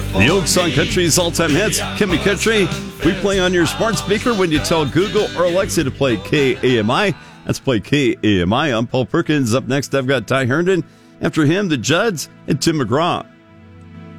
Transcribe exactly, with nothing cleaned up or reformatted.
The Oak Song Country's all-time hits, Kimmy Country. We play on your smart speaker when you tell Google or Alexa to play K A M I. Let's play K A M I. I'm Paul Perkins. Up next, I've got Ty Herndon. After him, the Judds and Tim McGraw.